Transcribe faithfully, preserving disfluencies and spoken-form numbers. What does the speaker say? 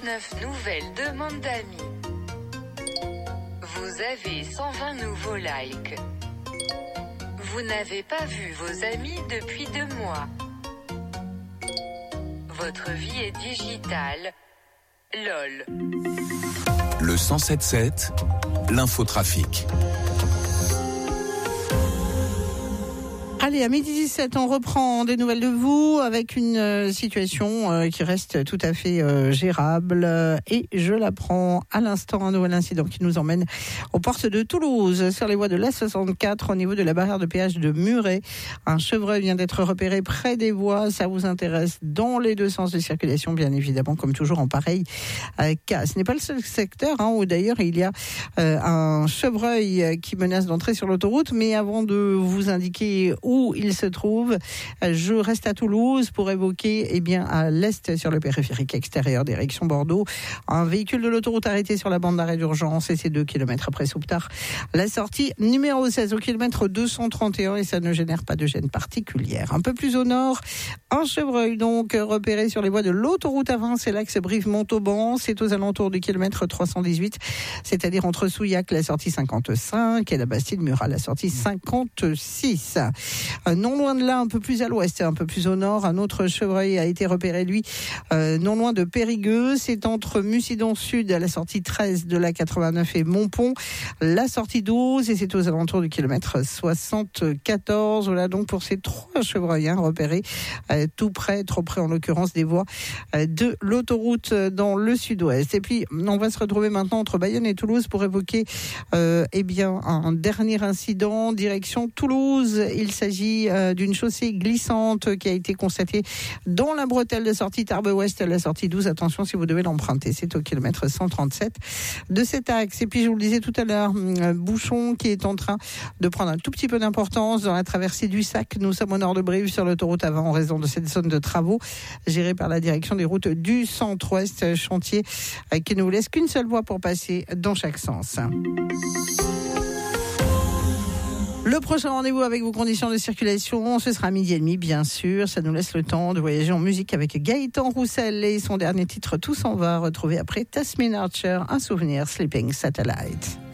trente-neuf nouvelles demandes d'amis. Vous avez cent vingt nouveaux likes. Vous n'avez pas vu vos amis depuis deux mois. Votre vie est digitale. LOL. Le cent sept sept, l'infotrafic. Allez, à midi dix-sept, on reprend des nouvelles de vous avec une euh, situation euh, qui reste tout à fait euh, gérable. Euh, et je l'apprends à l'instant, un nouvel incident qui nous emmène aux portes de Toulouse, sur les voies de l'A soixante-quatre, au niveau de la barrière de péage de Muret. Un chevreuil vient d'être repéré près des voies. Ça vous intéresse dans les deux sens de circulation, bien évidemment, comme toujours en pareil euh, cas. Ce n'est pas le seul secteur hein, où d'ailleurs il y a euh, un chevreuil qui menace d'entrer sur l'autoroute. Mais avant de vous indiquer où où il se trouve, je reste à Toulouse pour évoquer, eh bien, à l'est, sur le périphérique extérieur, direction Bordeaux, un véhicule de l'autoroute arrêté sur la bande d'arrêt d'urgence, et c'est deux kilomètres après Souptard. La sortie numéro seize au kilomètre deux cent trente et un, et ça ne génère pas de gêne particulière. Un peu plus au nord, un chevreuil donc repéré sur les voies de l'autoroute A vingt, c'est l'axe Brive-Montauban, c'est aux alentours du kilomètre trois cent dix-huit, c'est-à-dire entre Souillac, la sortie cinquante-cinq, et la Bastide-Murat, la sortie cinquante-six. Non loin de là, un peu plus à l'ouest et un peu plus au nord, un autre chevreuil a été repéré, lui, euh, non loin de Périgueux. C'est entre Mucidon Sud, à la sortie treize de la quatre-vingt-neuf, et Montpont, la sortie douze, et c'est aux alentours du kilomètre soixante-quatorze. Voilà donc pour ces trois chevreuils hein, repérés euh, tout près, trop près en l'occurrence, des voies euh, de l'autoroute dans le sud-ouest. Et puis, on va se retrouver maintenant entre Bayonne et Toulouse pour évoquer euh, eh bien, un dernier incident, direction Toulouse. Il s'agit d'une chaussée glissante qui a été constatée dans la bretelle de sortie Tarbes-Ouest, la sortie douze. Attention si vous devez l'emprunter, c'est au kilomètre cent trente-sept de cet axe. Et puis je vous le disais tout à l'heure, un bouchon qui est en train de prendre un tout petit peu d'importance dans la traversée du Sac. Nous sommes au nord de Brive sur l'autoroute A vingt en raison de cette zone de travaux gérée par la direction des routes du centre-ouest, chantier qui ne vous laisse qu'une seule voie pour passer dans chaque sens. Le prochain rendez-vous avec vos conditions de circulation, ce sera à midi et demi, bien sûr. Ça nous laisse le temps de voyager en musique avec Gaëtan Roussel et son dernier titre, Tout s'en va, retrouvé après Tasmin Archer, un souvenir, Sleeping Satellite.